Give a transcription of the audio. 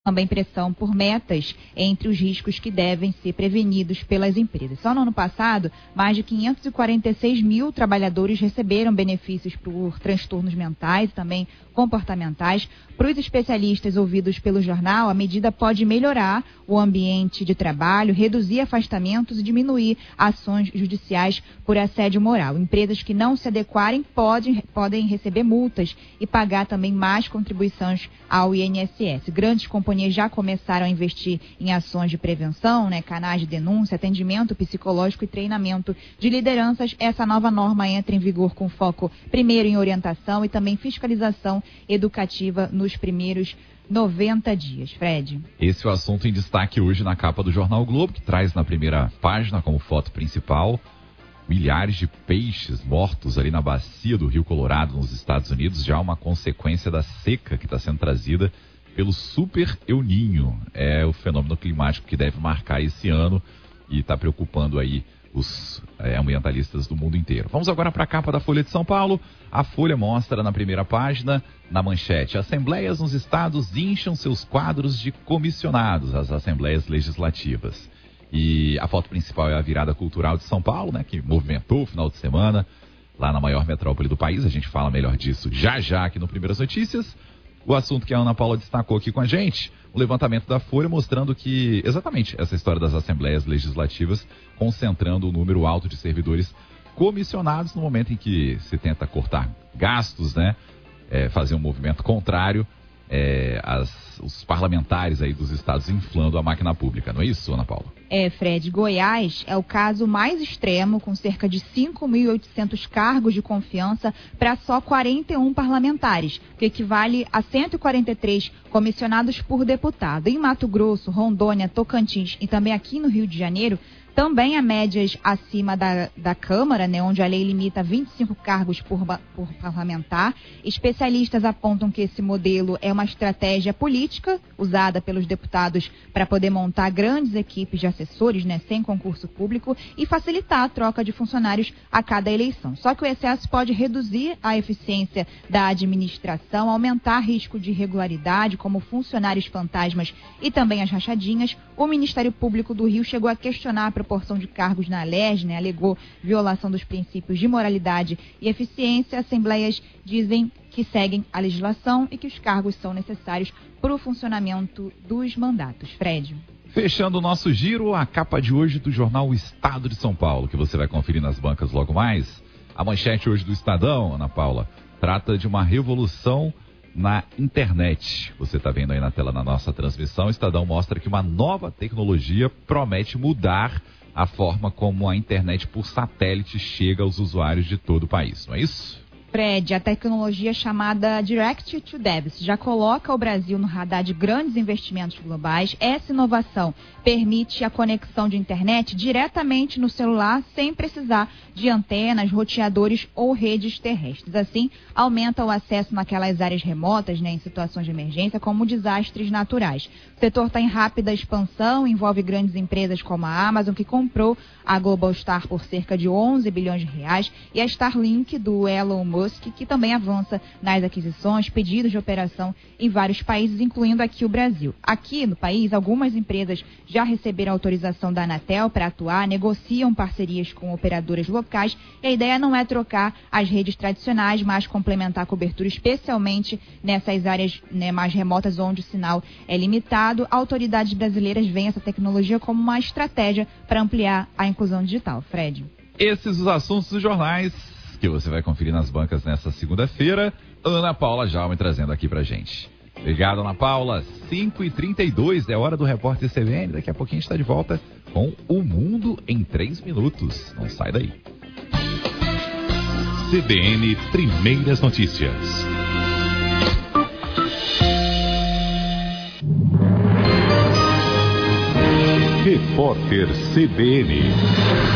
também pressão por metas entre os riscos que devem ser prevenidos pelas empresas. Só no ano passado, mais de 546 mil trabalhadores receberam benefícios por transtornos mentais e também comportamentais. Para os especialistas ouvidos pelo jornal, a medida pode melhorar o ambiente de trabalho, reduzir afastamentos e diminuir ações judiciais por assédio moral. Empresas que não se adequarem podem receber multas e pagar também mais contribuições ao INSS. Grandes companhias já começaram a investir em ações de prevenção, canais de denúncia, atendimento psicológico e treinamento de lideranças. Essa nova norma entra em vigor com foco primeiro em orientação e também fiscalização educativa nos primeiros 90 dias. Fred. Esse é o assunto em destaque hoje na capa do Jornal o Globo, que traz na primeira página como foto principal milhares de peixes mortos ali na bacia do Rio Colorado, nos Estados Unidos, já uma consequência da seca que está sendo trazida pelo Super El Niño. É o fenômeno climático que deve marcar esse ano e está preocupando aí os ambientalistas do mundo inteiro. Vamos agora para a capa da Folha de São Paulo. A Folha mostra na primeira página, na manchete: assembleias nos estados incham seus quadros de comissionados, as assembleias legislativas. E a foto principal é a virada cultural de São Paulo, que movimentou o final de semana lá na maior metrópole do país. A gente fala melhor disso já aqui no Primeiras Notícias. O assunto que a Ana Paula destacou aqui com a gente, o levantamento da Folha mostrando que, exatamente, essa história das assembleias legislativas concentrando um número alto de servidores comissionados no momento em que se tenta cortar gastos, fazer um movimento contrário, os parlamentares aí dos estados inflando a máquina pública, não é isso, Ana Paula? Fred, Goiás é o caso mais extremo, com cerca de 5.800 cargos de confiança para só 41 parlamentares, que equivale a 143 comissionados por deputado. Em Mato Grosso, Rondônia, Tocantins e também aqui no Rio de Janeiro, também há médias acima da Câmara, onde a lei limita 25 cargos por parlamentar. Especialistas apontam que esse modelo é uma estratégia política usada pelos deputados para poder montar grandes equipes de assessores, sem concurso público, e facilitar a troca de funcionários a cada eleição. Só que o excesso pode reduzir a eficiência da administração, aumentar risco de irregularidade, como funcionários fantasmas e também as rachadinhas. O Ministério Público do Rio chegou a questionar a proporção de cargos na LERJ, alegou violação dos princípios de moralidade e eficiência. Assembleias dizem que seguem a legislação e que os cargos são necessários para o funcionamento dos mandatos. Fred. Fechando o nosso giro, a capa de hoje do jornal O Estado de São Paulo, que você vai conferir nas bancas logo mais. A manchete hoje do Estadão, Ana Paula, trata de uma revolução na internet. Você está vendo aí na tela na nossa transmissão. O Estadão mostra que uma nova tecnologia promete mudar a forma como a internet por satélite chega aos usuários de todo o país, não é isso? Fred, a tecnologia chamada Direct to Device já coloca o Brasil no radar de grandes investimentos globais. Essa inovação permite a conexão de internet diretamente no celular, sem precisar de antenas, roteadores ou redes terrestres. Assim, aumenta o acesso naquelas áreas remotas, em situações de emergência, como desastres naturais. O setor está em rápida expansão, envolve grandes empresas como a Amazon, que comprou a Globalstar por cerca de 11 bilhões de reais, e a Starlink, do Elon Musk, que também avança nas aquisições, pedidos de operação em vários países, incluindo aqui o Brasil. Aqui no país, algumas empresas já receberam autorização da Anatel para atuar, negociam parcerias com operadoras locais, e a ideia não é trocar as redes tradicionais, mas complementar a cobertura, especialmente nessas áreas mais remotas, onde o sinal é limitado. Autoridades brasileiras veem essa tecnologia como uma estratégia para ampliar a inclusão digital. Fred. Esses os assuntos dos jornais que você vai conferir nas bancas nessa segunda-feira. Ana Paula Jalma trazendo aqui pra gente. Obrigado, Ana Paula. 5h32, é hora do Repórter CBN. Daqui a pouquinho a gente está de volta com O Mundo em 3 minutos. Não sai daí. CBN Primeiras Notícias. Repórter CBN.